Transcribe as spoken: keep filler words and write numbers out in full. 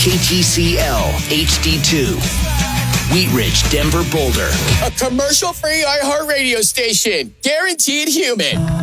K T C L H D two. Wheat Ridge, Denver, Boulder. A commercial-free iHeartRadio station. Guaranteed human.